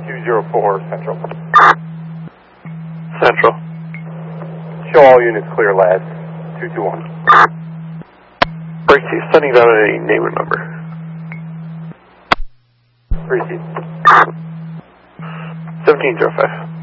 204 Central. Central. Show all units clear, lads. 221. Break C, sending down a name and number. Receive. 1705.